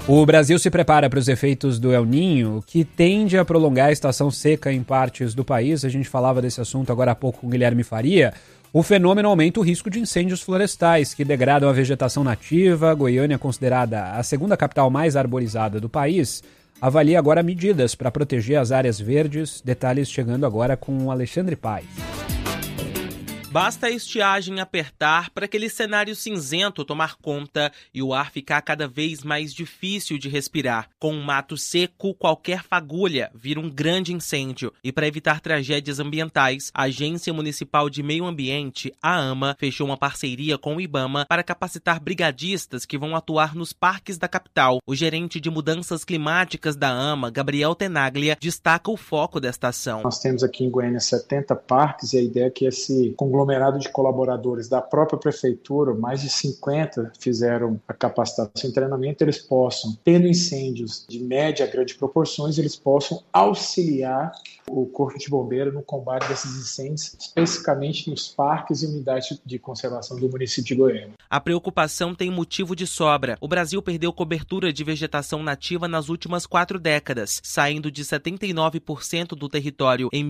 O Brasil se prepara para os efeitos do El Niño, que tende a prolongar a estação seca em partes do país. A gente falava desse assunto agora há pouco com o Guilherme Faria. O fenômeno aumenta o risco de incêndios florestais, que degradam a vegetação nativa. Goiânia, considerada a segunda capital mais arborizada do país, avalia agora medidas para proteger as áreas verdes. Detalhes chegando agora com o Alexandre Paes. Basta a estiagem apertar para aquele cenário cinzento tomar conta e o ar ficar cada vez mais difícil de respirar. Com um mato seco, qualquer fagulha vira um grande incêndio. E para evitar tragédias ambientais, a Agência Municipal de Meio Ambiente, a AMA, fechou uma parceria com o IBAMA para capacitar brigadistas que vão atuar nos parques da capital. O gerente de mudanças climáticas da AMA, Gabriel Tenaglia, destaca o foco desta ação. Nós temos aqui em Goiânia 70 parques e a ideia é que esse conglomerado de colaboradores da própria prefeitura, mais de 50 fizeram a capacitação e treinamento, eles possam, tendo incêndios de média a grande proporções, eles possam auxiliar o Corpo de Bombeiro no combate desses incêndios, especificamente nos parques e unidades de conservação do município de Goiânia. A preocupação tem motivo de sobra. O Brasil perdeu cobertura de vegetação nativa nas últimas 4 décadas, saindo de 79% do território em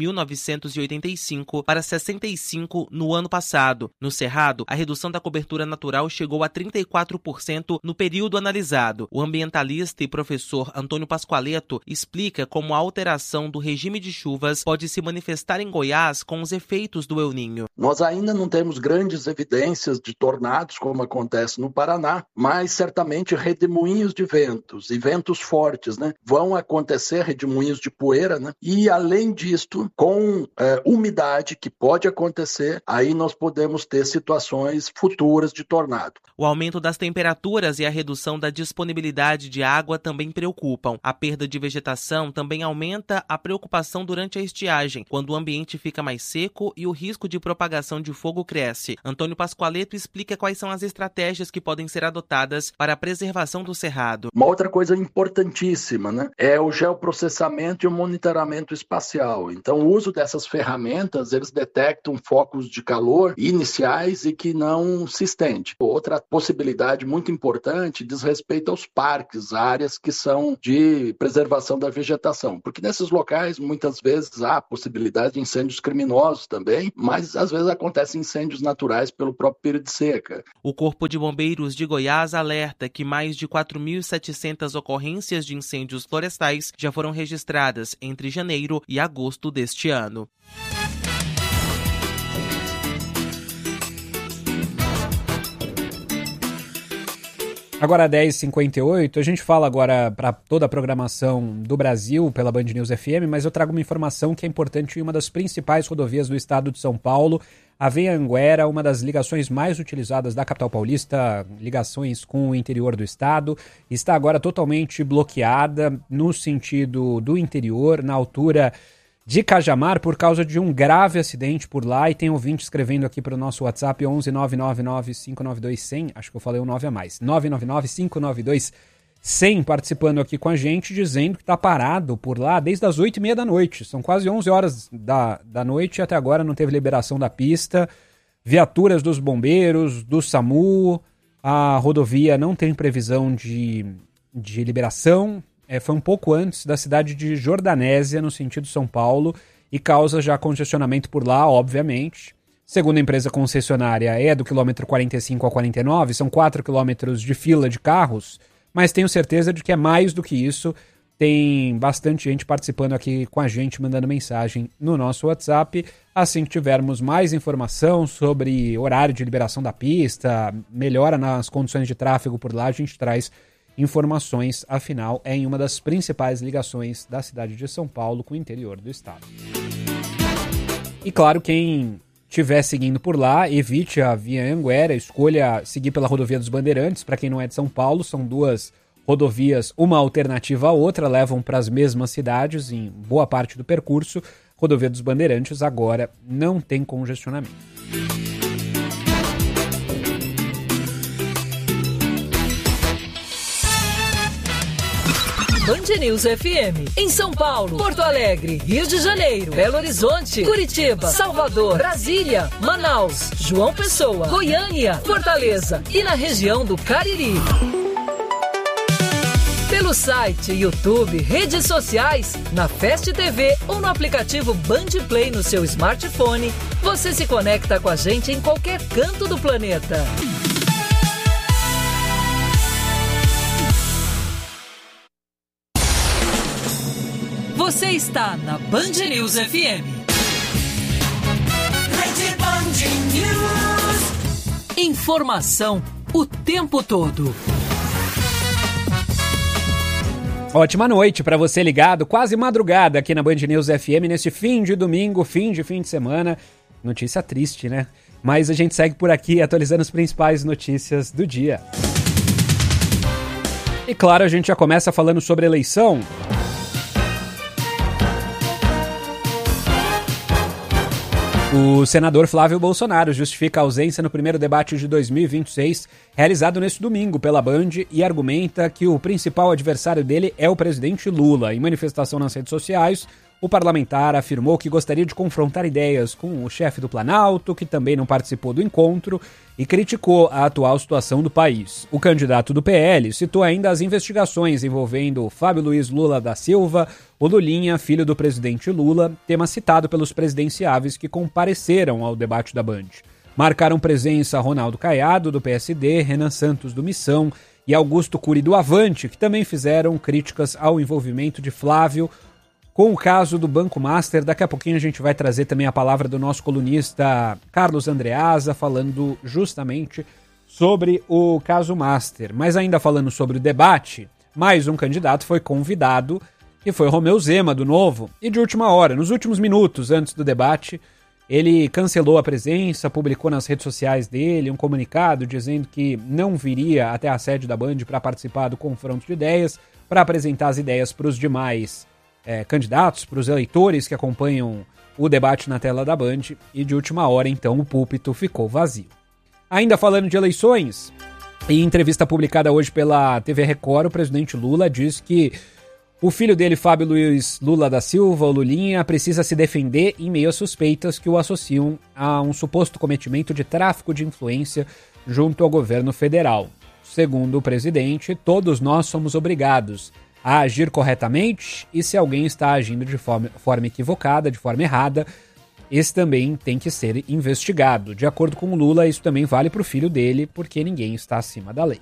1985 para 65% no ano passado. No Cerrado, a redução da cobertura natural chegou a 34% no período analisado. O ambientalista e professor Antônio Pascoaleto explica como a alteração do regime de chuvas pode se manifestar em Goiás com os efeitos do El Niño. Nós ainda não temos grandes evidências de tornados, como acontece no Paraná, mas certamente redemoinhos de ventos e ventos fortes, vão acontecer, redemoinhos de poeira, e além disto, com umidade que pode acontecer, aí nós podemos ter situações futuras de tornado. O aumento das temperaturas e a redução da disponibilidade de água também preocupam. A perda de vegetação também aumenta a preocupação durante a estiagem, quando o ambiente fica mais seco e o risco de propagação de fogo cresce. Antônio Pascoaleto explica quais são as estratégias que podem ser adotadas para a preservação do cerrado. Uma outra coisa importantíssima, é o geoprocessamento e o monitoramento espacial. Então, o uso dessas ferramentas, eles detectam focos de calor iniciais e que não se estende. Outra possibilidade muito importante diz respeito aos parques, áreas que são de preservação da vegetação, porque nesses locais muitas vezes há possibilidade de incêndios criminosos também, mas às vezes acontecem incêndios naturais pelo próprio período de seca. O Corpo de Bombeiros de Goiás alerta que mais de 4.700 ocorrências de incêndios florestais já foram registradas entre janeiro e agosto deste ano. Agora 10h58, a gente fala agora para toda a programação do Brasil pela Band News FM, mas eu trago uma informação que é importante em uma das principais rodovias do estado de São Paulo, a Via Anguera, uma das ligações mais utilizadas da capital paulista, ligações com o interior do estado, está agora totalmente bloqueada no sentido do interior, na altura de Cajamar, por causa de um grave acidente por lá, e tem ouvinte escrevendo aqui para o nosso WhatsApp 11 999 592 100, acho que eu falei um 9 a mais, 999 592 100, participando aqui com a gente, dizendo que está parado por lá desde as 8h30 da noite, são quase 11 horas da noite e até agora não teve liberação da pista, viaturas dos bombeiros, do SAMU, a rodovia não tem previsão de liberação. Foi um pouco antes da cidade de Jordanésia, no sentido São Paulo, e causa já congestionamento por lá, obviamente. Segundo a empresa concessionária, é do quilômetro 45 ao 49, são 4 quilômetros de fila de carros, mas tenho certeza de que é mais do que isso. Tem bastante gente participando aqui com a gente, mandando mensagem no nosso WhatsApp. Assim que tivermos mais informação sobre horário de liberação da pista, melhora nas condições de tráfego por lá, a gente traz informações, afinal, é em uma das principais ligações da cidade de São Paulo com o interior do estado. E claro, quem estiver seguindo por lá, evite a Via Anguera, escolha seguir pela Rodovia dos Bandeirantes. Para quem não é de São Paulo, são duas rodovias, uma alternativa à outra, levam para as mesmas cidades em boa parte do percurso. Rodovia dos Bandeirantes agora não tem congestionamento. Band News FM, em São Paulo, Porto Alegre, Rio de Janeiro, Belo Horizonte, Curitiba, Salvador, Brasília, Manaus, João Pessoa, Goiânia, Fortaleza e na região do Cariri. No site, YouTube, redes sociais, na Fast TV ou no aplicativo Band Play no seu smartphone, você se conecta com a gente em qualquer canto do planeta. Você está na Band News FM. Rede Band News. Informação o tempo todo. Ótima noite para você ligado, quase madrugada aqui na Band News FM, nesse fim de domingo, fim de semana. Notícia triste, né? Mas a gente segue por aqui atualizando as principais notícias do dia. E claro, a gente já começa falando sobre eleição. O senador Flávio Bolsonaro justifica a ausência no primeiro debate de 2026, realizado neste domingo pela Band, e argumenta que o principal adversário dele é o presidente Lula. Em manifestação nas redes sociais, o parlamentar afirmou que gostaria de confrontar ideias com o chefe do Planalto, que também não participou do encontro, e criticou a atual situação do país. O candidato do PL citou ainda as investigações envolvendo Fábio Luiz Lula da Silva, o Lulinha, filho do presidente Lula, tema citado pelos presidenciáveis que compareceram ao debate da Band. Marcaram presença Ronaldo Caiado, do PSD, Renan Santos, do Missão, e Augusto Cury, do Avante, que também fizeram críticas ao envolvimento de Flávio com o caso do Banco Master. Daqui a pouquinho a gente vai trazer também a palavra do nosso colunista Carlos Andreasa, falando justamente sobre o caso Master. Mas ainda falando sobre o debate, mais um candidato foi convidado, que foi Romeu Zema, do Novo, e de última hora, nos últimos minutos antes do debate, ele cancelou a presença, publicou nas redes sociais dele um comunicado dizendo que não viria até a sede da Band para participar do confronto de ideias, para apresentar as ideias para os demais candidatos, para os eleitores que acompanham o debate na tela da Band, e de última hora, então, o púlpito ficou vazio. Ainda falando de eleições, em entrevista publicada hoje pela TV Record, o presidente Lula diz que o filho dele, Fábio Luiz Lula da Silva, o Lulinha, precisa se defender em meio a suspeitas que o associam a um suposto cometimento de tráfico de influência junto ao governo federal. Segundo o presidente, todos nós somos obrigados a agir corretamente, e se alguém está agindo de forma equivocada, de forma errada, esse também tem que ser investigado. De acordo com o Lula, isso também vale para o filho dele, porque ninguém está acima da lei.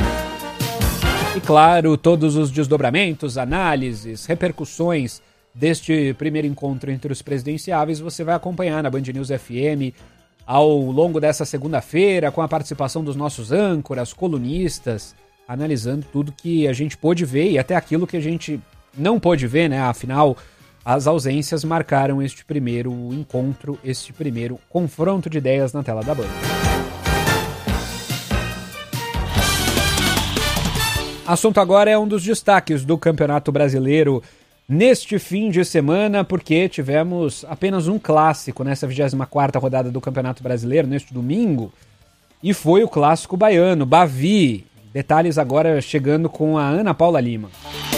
E claro, todos os desdobramentos, análises, repercussões deste primeiro encontro entre os presidenciáveis você vai acompanhar na Band News FM ao longo dessa segunda-feira, com a participação dos nossos âncoras, colunistas, analisando tudo que a gente pôde ver e até aquilo que a gente não pôde ver, né? Afinal, as ausências marcaram este primeiro encontro, este primeiro confronto de ideias na tela da Band. Assunto agora é um dos destaques do Campeonato Brasileiro neste fim de semana, porque tivemos apenas um clássico nessa 24ª rodada do Campeonato Brasileiro, neste domingo, e foi o clássico baiano, Bavi. Detalhes agora chegando com a Ana Paula Lima.